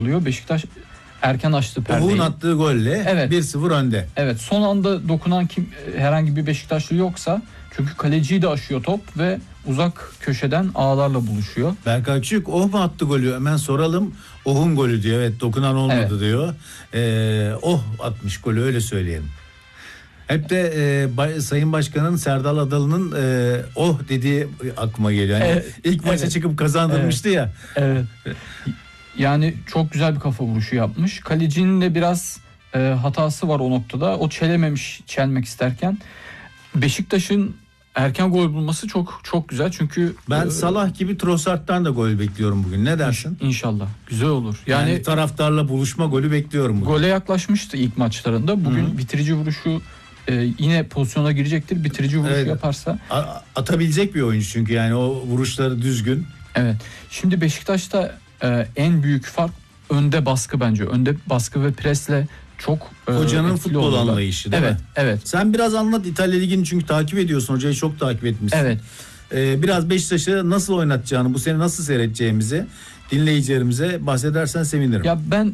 oluyor. Beşiktaş erken açtı perdeyi. Oğuz'un attığı golle Evet. 1-0 önde. Evet, son anda dokunan herhangi bir Beşiktaşlı yoksa, çünkü kaleciyi de aşıyor top ve uzak köşeden ağlarla buluşuyor. Berkay Küçük mu attı golü? Hemen soralım. Oh'un golü diyor. Evet, dokunan olmadı diyor. Atmış golü, öyle söyleyelim. Hep de Sayın Başkan'ın, Serdal Adalı'nın dediği aklıma geliyor. Yani ilk maça çıkıp kazandırmıştı ya. Evet. Yani çok güzel bir kafa vuruşu yapmış. Kalecinin de biraz hatası var o noktada. O çelmek isterken. Beşiktaş'ın erken gol bulması çok çok güzel. Çünkü ben Salah gibi Trossard'dan da gol bekliyorum bugün. Ne dersin? İnşallah. Güzel olur. Yani taraftarla buluşma golü bekliyorum bugün. Gole yaklaşmıştı ilk maçlarında. Bugün bitirici vuruşu, yine pozisyona girecektir. Bitirici vuruş yaparsa. Atabilecek bir oyuncu çünkü, yani o vuruşları düzgün. Evet. Şimdi Beşiktaş'ta en büyük fark önde baskı bence. Önde baskı ve presle çok hocanın futbol oluyorlar. Anlayışı değil mi? Evet. Sen biraz anlat İtalya Ligi'ni, çünkü takip ediyorsun. Hocayı çok takip etmişsin. Evet. Biraz Beşiktaş'ı nasıl oynatacağını, bu sene nasıl seyredeceğimizi dinleyicilerimize bahsedersen sevinirim. Ya ben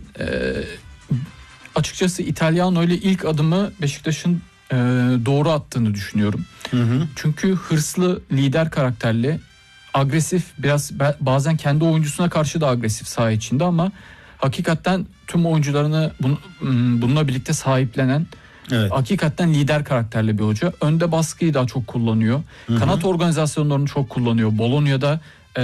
açıkçası İtalyano ile ilk adımı Beşiktaş'ın doğru attığını düşünüyorum. Çünkü hırslı, lider karakterli, agresif, biraz bazen kendi oyuncusuna karşı da agresif saha içinde, ama hakikaten tüm oyuncularını bununla birlikte sahiplenen, hakikaten lider karakterli bir hoca. Önde baskıyı daha çok kullanıyor. Kanat organizasyonlarını çok kullanıyor. Bologna'da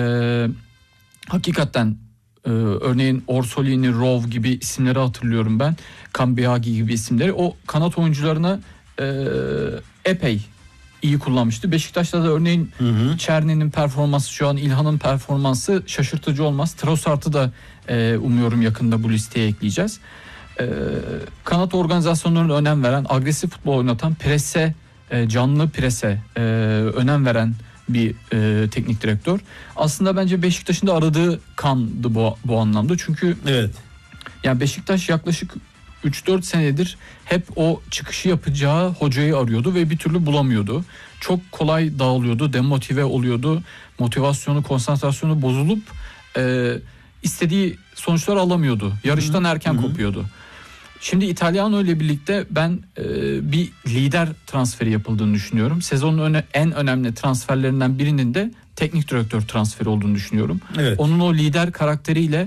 hakikaten örneğin Orsolini, Rov gibi isimleri hatırlıyorum ben. Cambiaghi gibi isimleri. O kanat oyuncularını epey iyi kullanmıştı. Beşiktaş'ta da örneğin Çerni'nin performansı, şu an İlhan'ın performansı şaşırtıcı olmaz. Trossard'ı da umuyorum yakında bu listeye ekleyeceğiz. Kanat organizasyonlarına önem veren, agresif futbol oynatan, prese, canlı prese önem veren bir teknik direktör. Aslında bence Beşiktaş'ın da aradığı kandı bu anlamda. Çünkü yani Beşiktaş yaklaşık 3-4 senedir hep o çıkışı yapacağı hocayı arıyordu ve bir türlü bulamıyordu. Çok kolay dağılıyordu, demotive oluyordu. Motivasyonu, konsantrasyonu bozulup istediği sonuçlar alamıyordu. Yarıştan erken kopuyordu. Şimdi İtalyano ile birlikte ben bir lider transferi yapıldığını düşünüyorum. Sezonun en önemli transferlerinden birinin de teknik direktör transferi olduğunu düşünüyorum. Onun o lider karakteriyle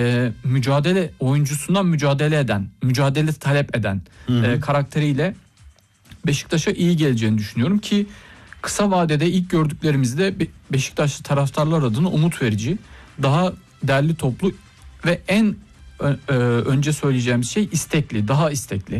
oyuncusundan mücadele talep eden karakteriyle Beşiktaş'a iyi geleceğini düşünüyorum ki kısa vadede ilk gördüklerimizde Beşiktaşlı taraftarlar adına umut verici, daha derli toplu ve en önce söyleyeceğim şey daha istekli.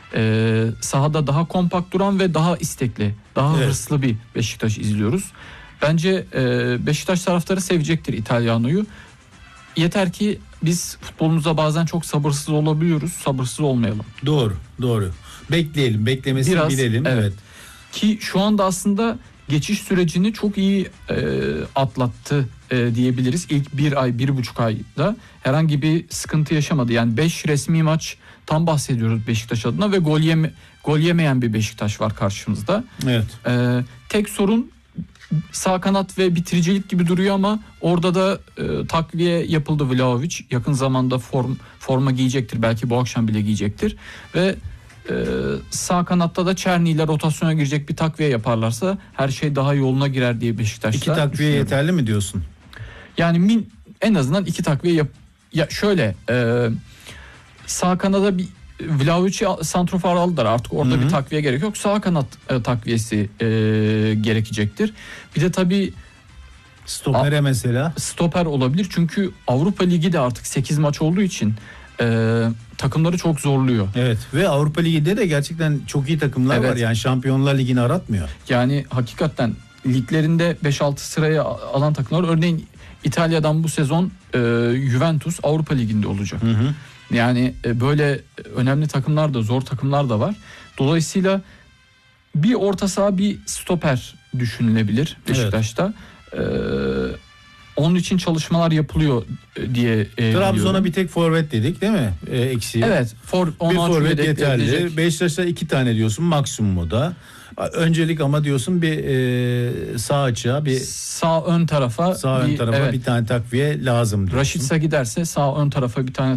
Sahada daha kompakt duran ve daha istekli, daha hırslı bir Beşiktaş izliyoruz. Bence Beşiktaş taraftarı sevecektir İtalyano'yu. Yeter ki biz futbolumuzda bazen çok sabırsız olabiliyoruz. Sabırsız olmayalım. Doğru. Bekleyelim, beklemesini bilelim. Evet. Ki şu anda aslında geçiş sürecini çok iyi atlattı diyebiliriz. İlk 1,5 ayda herhangi bir sıkıntı yaşamadı. Yani 5 resmi maç tam bahsediyoruz Beşiktaş adına ve gol yemeyen bir Beşiktaş var karşımızda. Tek sorun sağ kanat ve bitiricilik gibi duruyor, ama orada da takviye yapıldı. Vlahovic yakın zamanda forma giyecektir. Belki bu akşam bile giyecektir. Ve sağ kanatta da Çerni ile rotasyona girecek bir takviye yaparlarsa her şey daha yoluna girer diye Beşiktaş'ta 2 takviye yeterli mi diyorsun? Yani en azından 2 takviye sağ kanada bir Vlahovic'i santrofor aldılar, artık orada bir takviye gerek yok. Sağ kanat takviyesi gerekecektir. Bir de tabii stopere mesela. Stoper olabilir çünkü Avrupa Ligi de artık 8 maç olduğu için takımları çok zorluyor. Evet, ve Avrupa Ligi'de de gerçekten çok iyi takımlar var. Yani Şampiyonlar Ligi'ni aratmıyor. Yani hakikaten liglerinde 5-6 sıraya alan takımlar, örneğin İtalya'dan bu sezon Juventus Avrupa Ligi'nde olacak. Yani böyle önemli takımlar da, zor takımlar da var. Dolayısıyla bir orta saha, bir stoper düşünülebilir Beşiktaş'ta. Onun için çalışmalar yapılıyor diye Trabzon'a bir tek forvet dedik değil mi? Eksiği. Evet. Bir forvet yeterli. Beşiktaş'ta 2 tane diyorsun maksimum o da. Öncelik ama diyorsun bir sağ açığa bir Sağ ön tarafa ön tarafa evet. bir tane takviye lazım diyorsun. Rashica giderse sağ ön tarafa bir tane